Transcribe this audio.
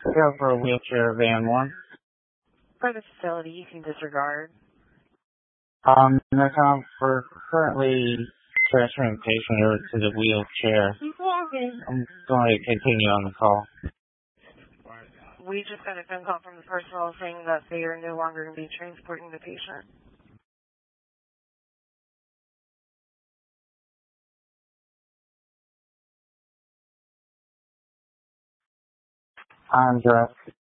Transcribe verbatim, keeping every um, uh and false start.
Go for a wheelchair van one. For the facility, you can disregard. Um, no, um, we're currently transferring the patient over to the wheelchair. I'm going to continue on the call. We just got a phone call from the personnel saying that they are no longer going to be transporting the patient. I'm dressed.